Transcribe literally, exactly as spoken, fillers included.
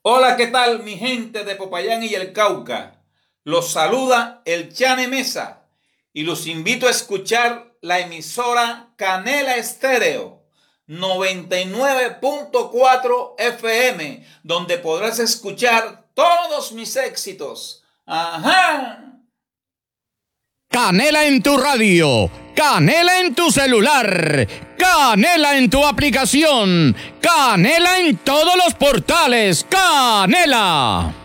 Hola, ¿qué tal mi gente de Popayán y el Cauca? Los saluda el Chane Mesa y los invito a escuchar la emisora Canela Estéreo noventa y nueve punto cuatro F M, donde podrás escuchar todos mis éxitos. ¡Ajá! Canela en tu radio, Canela en tu celular, Canela en tu aplicación, Canela en todos los portales, Canela.